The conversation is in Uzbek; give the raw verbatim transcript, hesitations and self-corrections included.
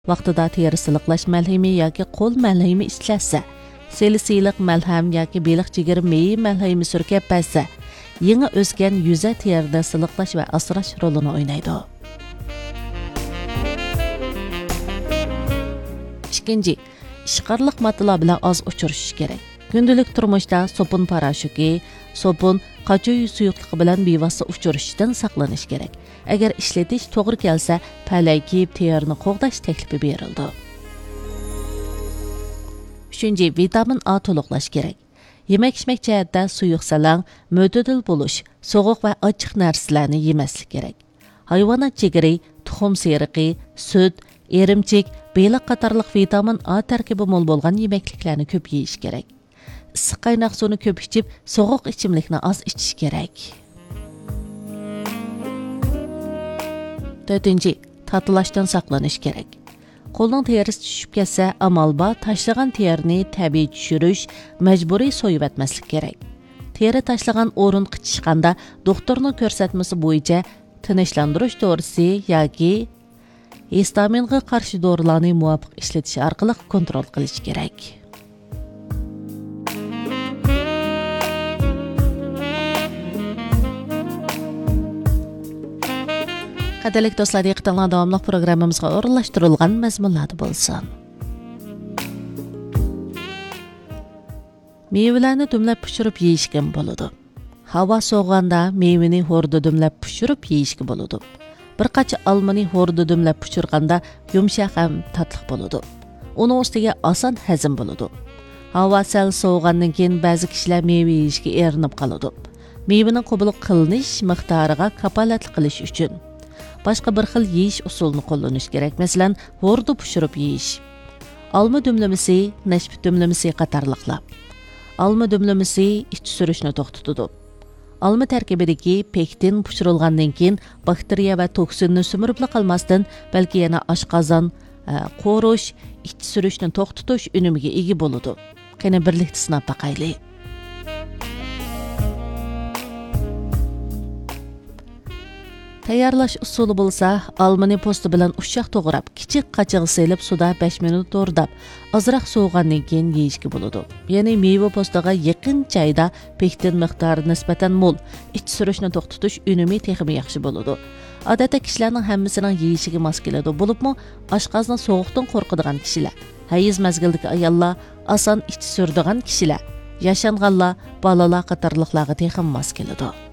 Vaqtida teri siliqlash malhami yoki qo'l malhami ishlatsa, selisilik malham yoki beliq jigari meyi malhami surkab bassa, yangi o'sgan yuza terida siliqlash va asrash rolini o'ynaydi. Ikkinchi, ishqarliq moddalar bilan oz uchrashish kerak. Gündəlik turmuşda sopun parashuki, sopun qachoy suyuqligi bilan bevosita uchrashishdan saqlanish kerak. Agar ishlatish to'g'ri kelsa, palay kiyib terini qo'g'dash taklifi berildi. Uchinchi, vitamin A to'liqlash kerak. Yemək-içmək jihatda suyuq salang, mo'tadil bo'lish, sovuq va ochiq narsalarni yemaslik kerak. Hayvonot jigari, tuxum seriqi, sut, erimchik, beliq qatorliq vitamin A tarkibi mo'l bo'lgan yeməkliklarni ko'p yeyish kerak. Issiq qaynoq suvni ko'p ichib, sovuq ichimlikni oz ichish kerak. to'rtinchi, tatılashdan saqlanish kerak. Qo'lning terisi tushib ketsa, amal bor, tashlagan terini tabiiy tushirish, majburiy so'yib etmaslik kerak. Teri tashlagan o'rin qichishganda doktorning ko'rsatmasi bo'yicha tinchlantirish dorisi yoki histaminga qarshi dorilarni muvofiq ishlatish orqali kontrol qilish kerak. Qadirlik do'stlar, diqqatinglar davomli programmamizga o'rinlashtirilgan mazmunlarda bo'lsin. Meyvelarni dumlab pishirib yeyishga bo'ladi. Havo so'g'anda meyvani ho'rda dumlab pishirib yeyishga bo'ladi. Bir qacha olmani ho'rda dumlab pishirganda yumshoq ham tatliq bo'ladi. Uning ustiga oson hazm bo'ladi. Havo sal so'g'andan keyin ba'zi kishilar meyve yeyishga erinib qoladi. Meyvani qabul qilinish miqdoriga kapolatlik qilish uchun boshqa bir xil yeyish usulini qo'llanish kerak. Masalan, ho'rda pishirib yeyish. Olma dumlamasi, nashpi dumlamasi qatorliqlar. Olma dumlamasi ich surishni to'xtatadi. Olma tarkibidagi pektin pishirilgandan keyin bakteriya va toksinni simirib qolmasdan, balki yana oshqozon, qo'rish, ich surishni to'xtatish unumiga ega bo'ladi. Qani birlikda sinab baqaylik. Tayyorlash usuli bo'lsa, olmani po'sti bilan ushshaq to'g'rab, kichik qachiq selib suda besh minut to'rdab, ozroq so'g'andan keyin yeyishga bo'ladi. Ya'ni meva po'stiga yaqin chayda pektin miqdori nisbatan mo'l, ich surishni to'xtatish unumi texmi yaxshi bo'ladi. Odatda kishilarning hammasining yeyishiga mos keladi. Bo'libmi, oshqozni sovuqdan qo'rqadigan kishilar, hayz mazgildagi ayollar, oson ich suradigan kishilar, yashanganlar, bolalar qatorliqlarga texmi mos keladi.